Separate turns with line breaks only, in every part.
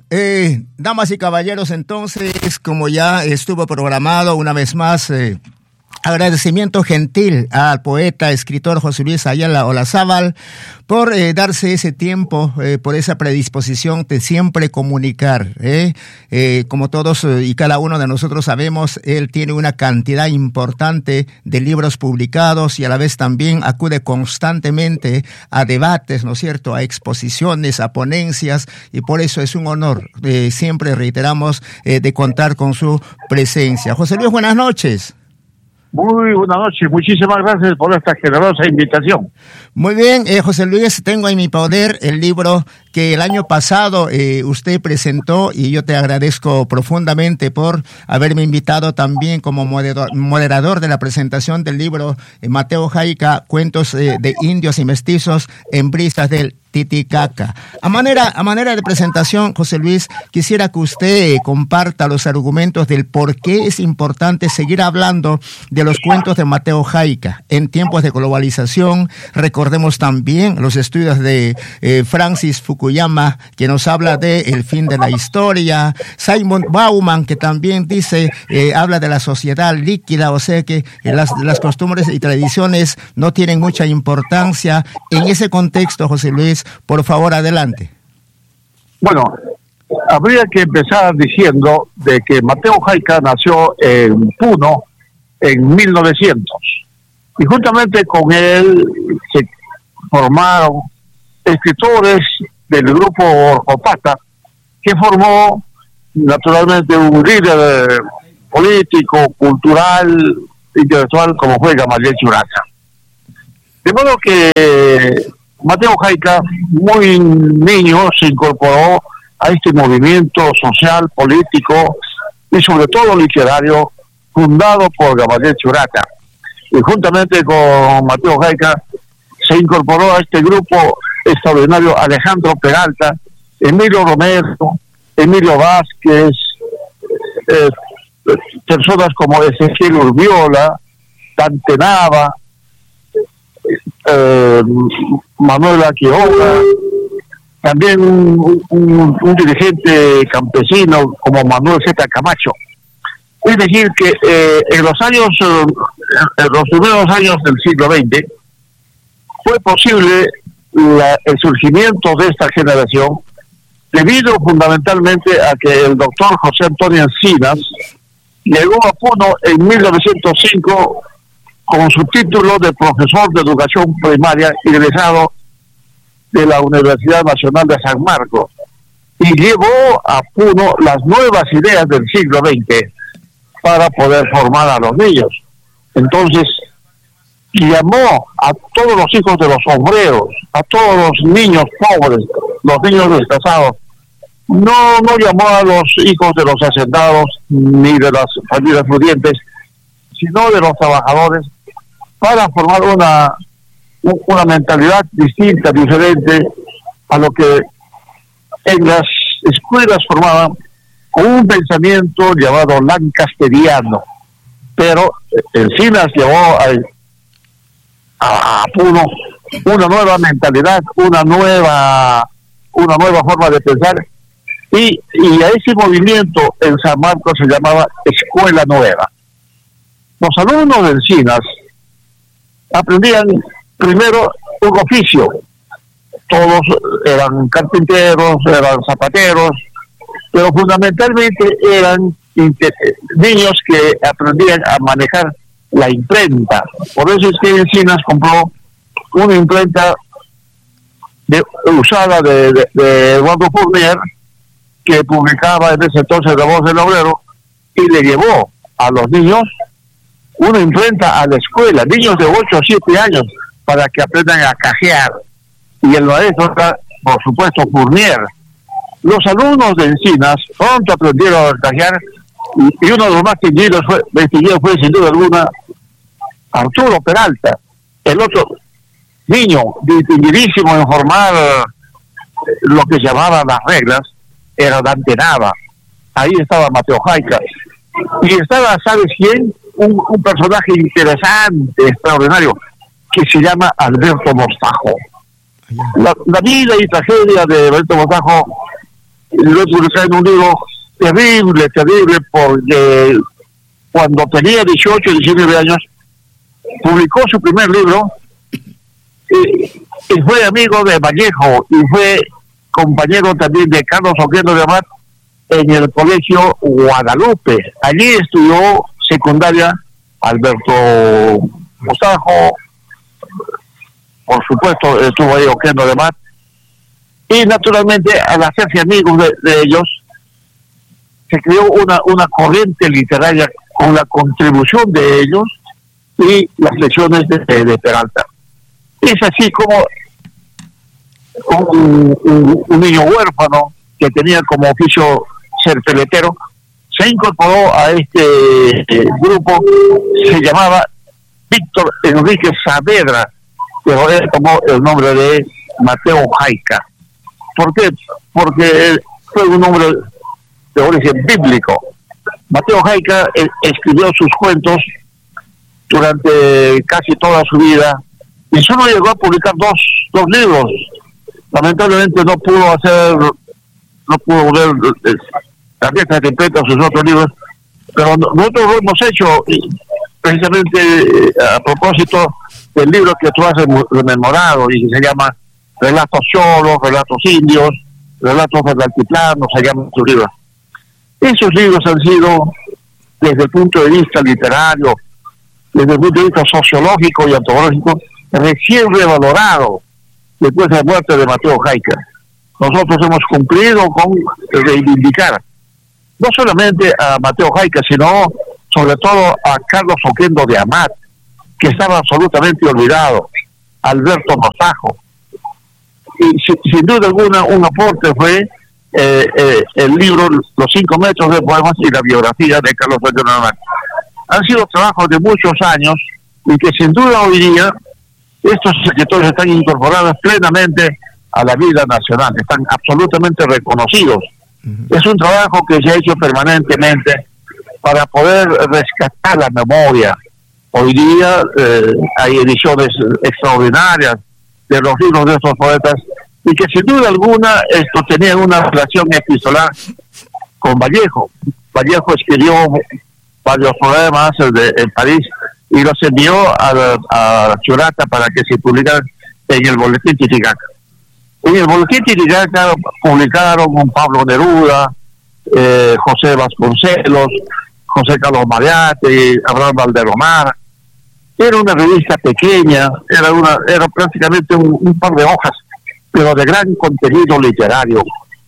Damas y caballeros, entonces, como ya estuvo programado una vez más, agradecimiento gentil al poeta, escritor José Luis Ayala Olazábal por darse ese tiempo, por esa predisposición de siempre comunicar. Como todos y cada uno de nosotros sabemos, él tiene una cantidad importante de libros publicados y a la vez también acude constantemente a debates, ¿no es cierto?, a exposiciones, a ponencias, y por eso es un honor, siempre reiteramos, de contar con su presencia. José Luis, buenas noches.
Muy buenas noches, muchísimas gracias por esta generosa invitación.
Muy bien, José Luis, tengo en mi poder el libro que el año pasado usted presentó, y yo te agradezco profundamente por haberme invitado también como moderador de la presentación del libro Mateo Jaica, Cuentos de Indios y Mestizos en Brisas del Titicaca. A manera de presentación, José Luis, quisiera que usted comparta los argumentos del por qué es importante seguir hablando de los cuentos de Mateo Jaica en tiempos de globalización. Recordemos también los estudios de Francis Fukuyama, que nos habla de el fin de la historia. Simon Bauman, que también dice, habla de la sociedad líquida, o sea que las costumbres y tradiciones no tienen mucha importancia. En ese contexto, José Luis, por favor, adelante.
Bueno, habría que empezar diciendo de que Mateo Jaica nació en Puno en 1900 y juntamente con él se formaron escritores del grupo Orjopata, que formó naturalmente un líder político, cultural, intelectual como fue Gamaliel Churata. De modo que Mateo Jaica, muy niño, se incorporó a este movimiento social, político y sobre todo literario fundado por Gamaliel Churata. Y juntamente con Mateo Jaica se incorporó a este grupo extraordinario Alejandro Peralta, Emilio Romero, Emilio Vázquez, personas como Ezequiel Urbiola, Dante Nava, Manuel Quiroga, también un dirigente campesino como Manuel Z. Camacho. Es decir, que en los primeros años del siglo XX fue posible el surgimiento de esta generación debido fundamentalmente a que el doctor José Antonio Encinas llegó a Puno en 1905 con su título de profesor de educación primaria egresado de la Universidad Nacional de San Marcos, y llevó a Puno las nuevas ideas del siglo XX para poder formar a los niños. Entonces llamó a todos los hijos de los obreros, a todos los niños pobres, los niños desplazados. No llamó a los hijos de los hacendados ni de las familias pudientes, sino de los trabajadores, para formar una mentalidad distinta, diferente a lo que en las escuelas formaban, con un pensamiento llamado lancasteriano. Pero Encinas llevó a Puno una nueva mentalidad, una nueva forma de pensar, y a ese movimiento en San Marcos se llamaba Escuela Nueva. Los alumnos de Encinas aprendían primero un oficio. Todos eran carpinteros, eran zapateros, pero fundamentalmente eran niños que aprendían a manejar la imprenta. Por eso es que Encinas compró una imprenta usada de Eduardo Fournier, que publicaba en ese entonces La Voz del Obrero, y le llevó a los niños una imprenta a la escuela, niños de 8 o 7 años, para que aprendan a cajear. Y el maestro era, por supuesto, Fournier. Los alumnos de Encinas pronto aprendieron a cajear, y uno de los más distinguidos fue sin duda alguna Arturo Peralta. El otro niño distinguidísimo en formar lo que llamaban las reglas era Dante Nava. Ahí estaba Mateo Jaica. Y estaba, ¿sabes quién? Un personaje interesante, extraordinario, que se llama Alberto Mostajo. La vida y tragedia de Alberto Mostajo y lo he publicado en un libro terrible, porque cuando tenía 18, 19 años, publicó su primer libro y fue amigo de Vallejo y fue compañero también de Carlos Oquendo de Amat en el colegio Guadalupe. Allí estudió secundaria Alberto Mostajo, por supuesto estuvo ahí Oquendo de Amat, y naturalmente al hacerse amigos de ellos se creó una corriente literaria con la contribución de ellos y las lecciones de Peralta. Es así como un niño huérfano que tenía como oficio ser peletero se incorporó a este grupo. Se llamaba Víctor Enrique Saavedra, pero él tomó el nombre de Mateo Jaica. ¿Por qué? Porque fue un hombre de origen bíblico. Mateo Jaica escribió sus cuentos durante casi toda su vida y solo llegó a publicar dos libros. Lamentablemente no pudo ver la letra completa de sus otros libros, pero nosotros lo hemos hecho precisamente a propósito del libro que tú has rememorado y que se llama Relatos Cholos, Relatos Indios, Relatos del Altiplano, se llama su libro. Esos libros han sido, desde el punto de vista literario, desde el punto de vista sociológico y antropológico, recién revalorado después de la muerte de Mateo Jaica. Nosotros hemos cumplido con reivindicar no solamente a Mateo Jaica, sino sobre todo a Carlos Oquendo de Amat, que estaba absolutamente olvidado, Alberto Mostajo. Y sin duda alguna un aporte fue el libro Los 5 metros de poemas y la biografía de Carlos Oquendo de Amat. Han sido trabajos de muchos años y que sin duda hoy día estos escritores están incorporados plenamente a la vida nacional, están absolutamente reconocidos. Es un trabajo que se ha hecho permanentemente para poder rescatar la memoria. Hoy día hay ediciones extraordinarias de los libros de estos poetas y que sin duda alguna esto tenía una relación epistolar con Vallejo. Vallejo escribió varios poemas en París y los envió a Churata para que se publicaran en el Boletín Titicaca. En el Boletín Titicaca publicaron con Pablo Neruda, José Vasconcelos, José Carlos Mariate, Abraham Valderomar. Era una revista pequeña, era prácticamente un par de hojas, pero de gran contenido literario.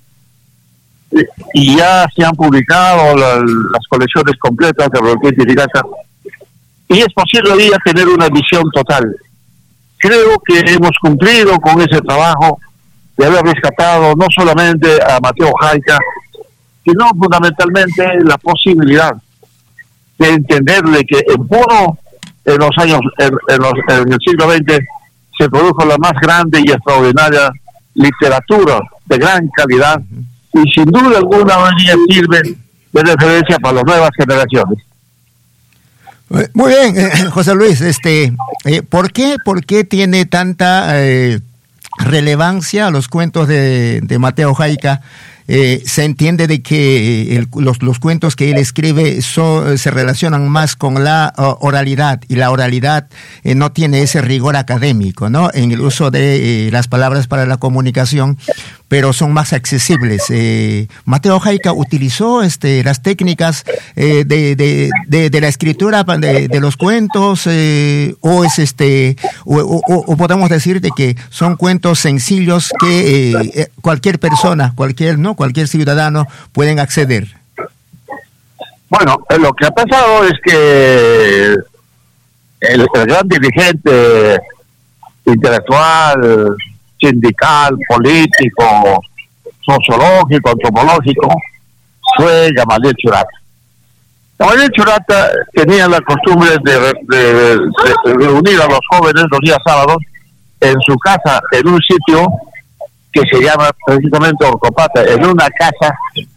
Y ya se han publicado las colecciones completas de Boletín Titicaca, y es posible hoy día tener una visión total. Creo que hemos cumplido con ese trabajo de haber rescatado no solamente a Mateo Jaica, sino fundamentalmente la posibilidad de entenderle que en Puno, en los años, en el siglo XX, se produjo la más grande y extraordinaria literatura de gran calidad, y sin duda alguna hoy día sirve de referencia para las nuevas generaciones.
Muy bien, José Luis, ¿por qué tiene tanta relevancia los cuentos de Mateo Jaica? Se entiende de que los cuentos que él escribe se relacionan más con la oralidad, y la oralidad no tiene ese rigor académico, ¿no?, en el uso de las palabras para la comunicación, pero son más accesibles. Mateo Jaica utilizó las técnicas de la escritura de los cuentos, o podemos decir de que son cuentos sencillos que cualquier persona, cualquier ciudadano pueden acceder.
Bueno, lo que ha pasado es que el gran dirigente intelectual, sindical, político, sociológico, antropológico, fue Gamaliel Churata. Gamaliel Churata tenía la costumbre de reunir a los jóvenes los días sábados en su casa, en un sitio que se llama precisamente Orcopata, en una casa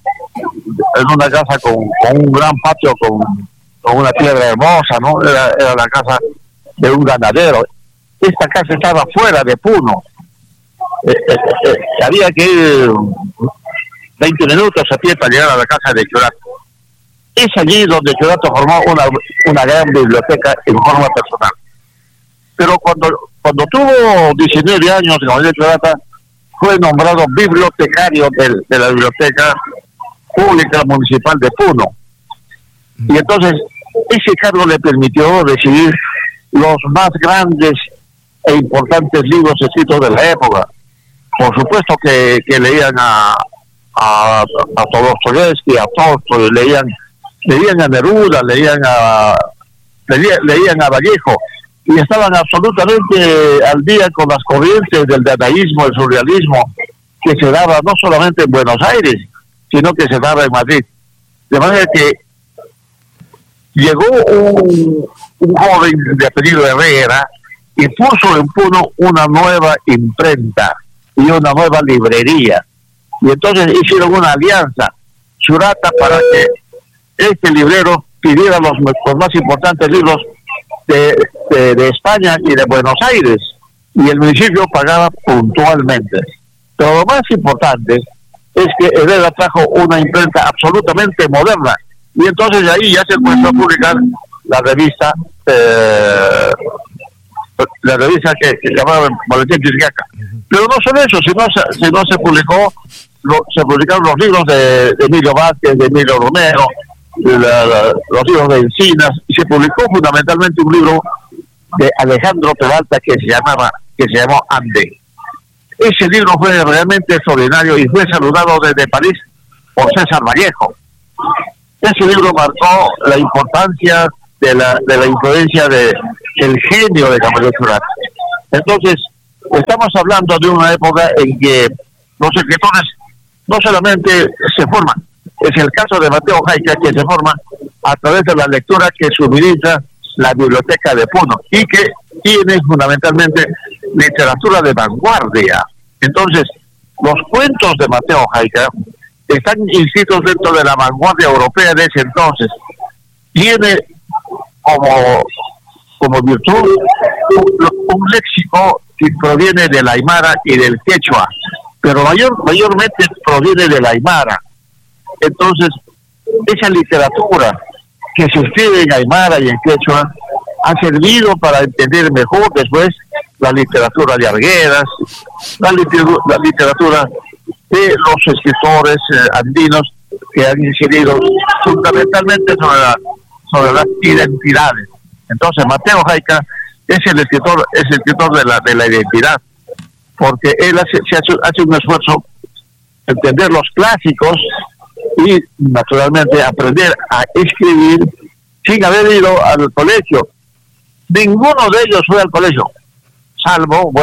con un gran patio, con una piedra hermosa, ¿no? Era la casa de un ganadero. Esta casa estaba fuera de Puno. Había que ir 20 minutos a pie para llegar a la casa de Churato. Es allí donde Churato formó una gran biblioteca en forma personal. Pero cuando tuvo 19 años, Gamaliel Churata fue nombrado bibliotecario de la Biblioteca Pública Municipal de Puno. Y entonces ese cargo le permitió recibir los más grandes e importantes libros escritos de la época. Por supuesto que leían a Dostoyevski, a Tolstoy, leían a Neruda, leían a Vallejo, y estaban absolutamente al día con las corrientes del dadaísmo, el surrealismo, que se daba no solamente en Buenos Aires, sino que se daba en Madrid. De manera que llegó un joven de apellido Herrera y puso en Puno una nueva imprenta y una nueva librería. Y entonces hicieron una alianza, Churata, para que este librero pidiera los más importantes libros de España y de Buenos Aires, y el municipio pagaba puntualmente. Pero lo más importante es que Herrera trajo una imprenta absolutamente moderna, y entonces de ahí ya se empezó a publicar la revista que se llamaba Boletín Chiricaca. Pero no solo eso, sino se publicaron los libros de Emilio Vázquez, de Emilio Romero, los libros de Encinas, y se publicó fundamentalmente un libro de Alejandro Peralta que se llamó Ande. Ese libro fue realmente extraordinario y fue saludado desde París por César Vallejo. Ese libro marcó la importancia de la influencia del genio de Gamaliel Churata. Entonces, estamos hablando de una época en que los escritores no solamente se forman, es el caso de Mateo Jaica, que se forma a través de la lectura que suministra la Biblioteca de Puno y que tiene fundamentalmente literatura de vanguardia. Entonces, los cuentos de Mateo Jaica están inscritos dentro de la vanguardia europea de ese entonces. Tiene como virtud un léxico que proviene del aymara y del quechua, pero mayormente proviene del aymara. Entonces, esa literatura que se escribe en aymara y en quechua ha servido para entender mejor después la literatura de Arguedas, la literatura de los escritores andinos que han incidido fundamentalmente sobre las identidades. Entonces, Mateo Jaica es el escritor de la identidad, porque él hace un esfuerzo en entender los clásicos y naturalmente aprender a escribir sin haber ido al colegio. Ninguno de ellos fue al colegio, salvo,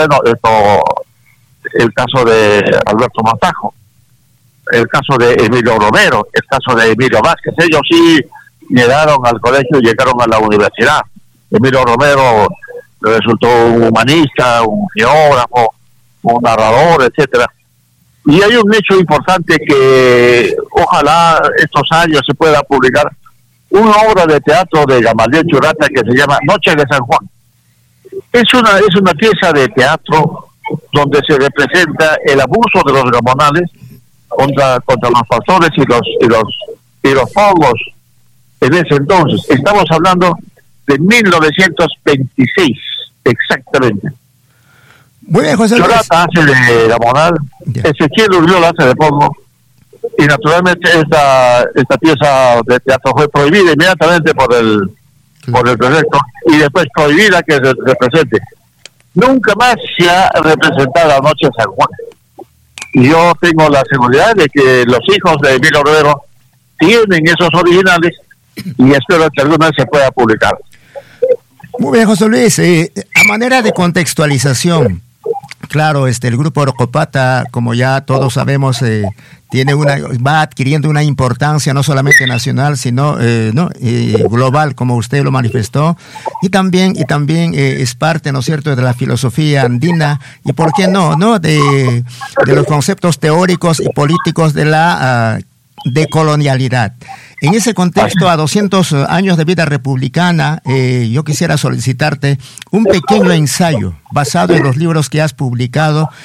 el caso de Alberto Montajo, el caso de Emilio Romero, el caso de Emilio Vázquez. Ellos sí llegaron al colegio y llegaron a la universidad. Emilio Romero resultó un humanista, un geógrafo, un narrador, etcétera. Y hay un hecho importante que ojalá estos años se pueda publicar, una obra de teatro de Gamaliel Churata que se llama Noche de San Juan. Es una pieza de teatro donde se representa el abuso de los gamonales contra los pastores y los pongos en ese entonces. Estamos hablando de 1926, exactamente.
Muy bien, José Luis.
Churata hace de gamonal, Ezequiel Urriola hace de pongo, y naturalmente esta pieza de teatro fue prohibida inmediatamente por el prefecto, y después prohibida que se represente. Nunca más se ha representado la Noche de San Juan. Y yo tengo la seguridad de que los hijos de Emilio Romero tienen esos originales y espero que alguna vez se pueda publicar.
Muy bien, José Luis. A manera de contextualización, claro, el grupo Orcopata, como ya todos sabemos, va adquiriendo una importancia no solamente nacional, sino global, como usted lo manifestó, y también es parte, ¿no es cierto?, de la filosofía andina y, ¿por qué no, de los conceptos teóricos y políticos de la decolonialidad. En ese contexto, a 200 años de vida republicana, yo quisiera solicitarte un pequeño ensayo basado en los libros que has publicado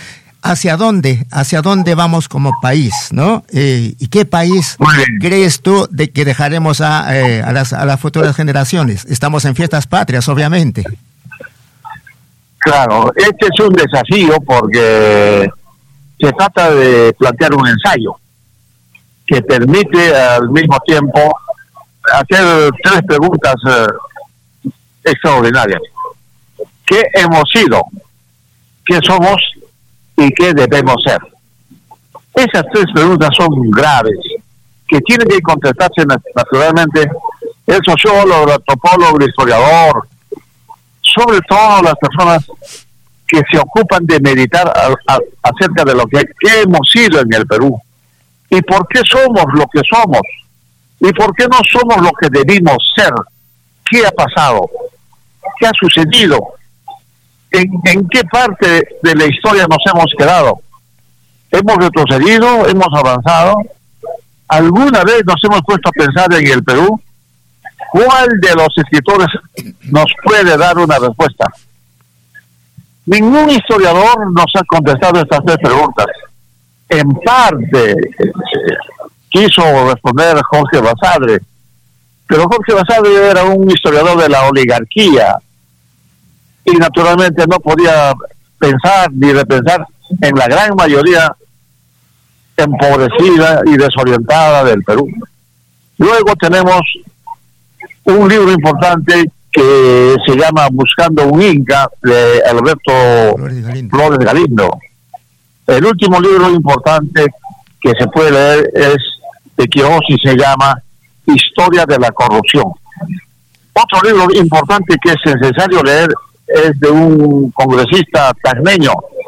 hacia dónde vamos como país, ¿no? ¿Y qué país crees tú de que dejaremos a las futuras generaciones? Estamos en fiestas patrias, obviamente.
Claro, este es un desafío porque se trata de plantear un ensayo que permite al mismo tiempo hacer 3 preguntas extraordinarias. ¿Qué hemos sido? ¿Qué somos? ¿Y qué debemos ser? Esas 3 preguntas son graves, que tienen que contestarse naturalmente el sociólogo, el antropólogo, el historiador, sobre todo las personas que se ocupan de meditar acerca de lo que hemos sido en el Perú, y por qué somos lo que somos, y por qué no somos lo que debimos ser. ¿Qué ha pasado? ¿Qué ha sucedido? ¿En qué parte de la historia nos hemos quedado? ¿Hemos retrocedido? ¿Hemos avanzado? ¿Alguna vez nos hemos puesto a pensar en el Perú? ¿Cuál de los escritores nos puede dar una respuesta? Ningún historiador nos ha contestado estas 3 preguntas. En parte quiso responder Jorge Basadre, pero Jorge Basadre era un historiador de la oligarquía y naturalmente no podía pensar ni repensar en la gran mayoría empobrecida y desorientada del Perú. Luego tenemos un libro importante que se llama Buscando un Inca, de Alberto Flores Galindo. El último libro importante que se puede leer es de Quiroz y se llama Historia de la Corrupción. Otro libro importante que es necesario leer es de un congresista tacneño,